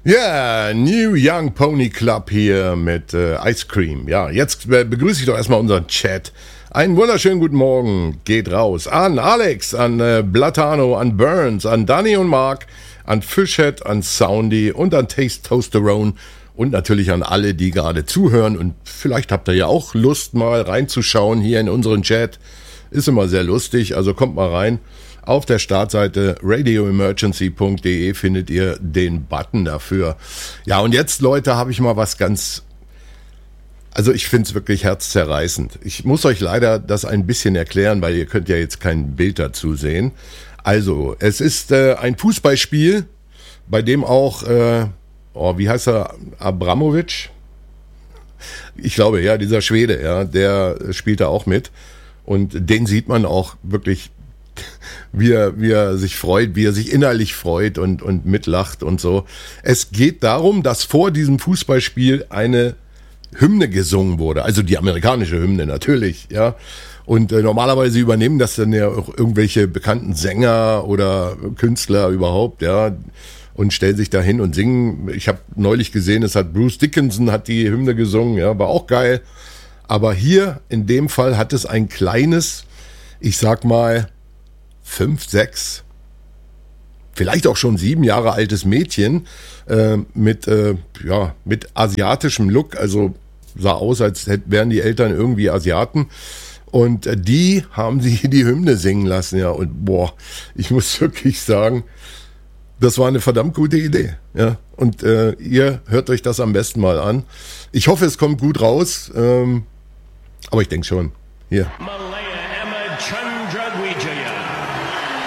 Ja, New Young Pony Club hier mit Ice Cream. Ja, jetzt begrüße ich doch erstmal unseren Chat. Einen wunderschönen guten Morgen geht raus an Alex, an Blatano, an Burns, an Danny und Mark, an Fishhead, an Soundy und an Taste Toasterone und natürlich an alle, die gerade zuhören. Und vielleicht habt ihr ja auch Lust, mal reinzuschauen hier in unseren Chat. Ist immer sehr lustig, also kommt mal rein. Auf der Startseite radioemergency.de findet ihr den Button dafür. Ja, und jetzt, Leute, habe ich mal was ganz... Also ich finde es wirklich herzzerreißend. Ich muss euch leider das ein bisschen erklären, weil ihr könnt ja jetzt kein Bild dazu sehen. Also, es ist ein Fußballspiel, bei dem auch, wie heißt er, Abramovic? Ich glaube, ja, dieser Schwede, ja, der spielt da auch mit. Und den sieht man auch wirklich... Wie er sich freut, wie er sich innerlich freut und mitlacht und so. Es geht darum, dass vor diesem Fußballspiel eine Hymne gesungen wurde, also die amerikanische Hymne natürlich, ja. Und normalerweise übernehmen das dann ja auch irgendwelche bekannten Sänger oder Künstler überhaupt, ja, und stellen sich da hin und singen. Ich habe neulich gesehen, es hat Bruce Dickinson hat die Hymne gesungen, ja, war auch geil. Aber hier in dem Fall hat es ein kleines, ich sag mal 5, 6, vielleicht auch schon 7 Jahre altes Mädchen mit asiatischem Look, also sah aus, als wären die Eltern irgendwie Asiaten. Und die haben sie die Hymne singen lassen, ja. Und boah, ich muss wirklich sagen, das war eine verdammt gute Idee, ja. Und ihr hört euch das am besten mal an. Ich hoffe, es kommt gut raus, aber ich denke schon. Hier. Malaya Emma